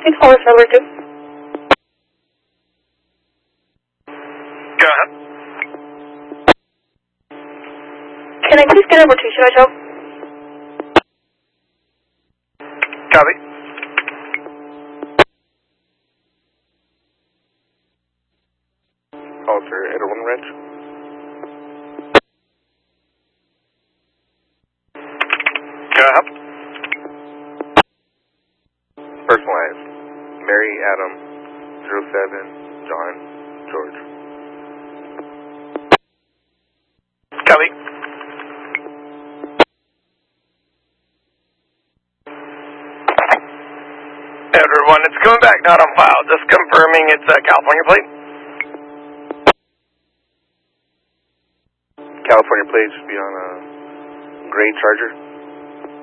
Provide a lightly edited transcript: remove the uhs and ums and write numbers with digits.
Please call us number 2. Go ahead. Can I please get number 2, should I show? Copy. Call for Edwin Ranch. Go ahead. Personalized. Mary Adam 07 John George. Copy. Everyone, it's coming back, not on file. Just confirming it's a California plate. California plate should be on a gray Charger.